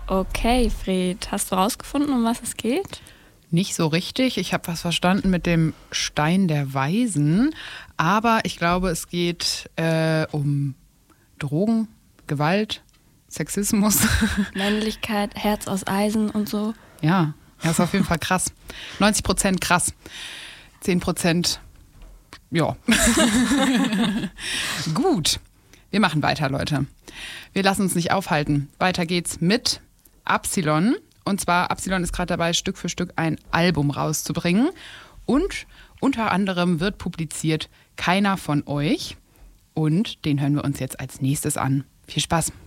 Okay, Fred, hast du rausgefunden, um was es geht? Nicht so richtig. Ich habe was verstanden mit dem Stein der Weisen. Aber ich glaube, es geht um Drogen, Gewalt, Sexismus. Männlichkeit, Herz aus Eisen und so. Ja, ist auf jeden Fall krass. 90% krass. 10%, ja. Gut, wir machen weiter, Leute. Wir lassen uns nicht aufhalten. Weiter geht's mit Absilon. Und zwar, Absilon ist gerade dabei, Stück für Stück ein Album rauszubringen. Und unter anderem wird publiziert Keiner von euch. Und den hören wir uns jetzt als nächstes an. Viel Spaß!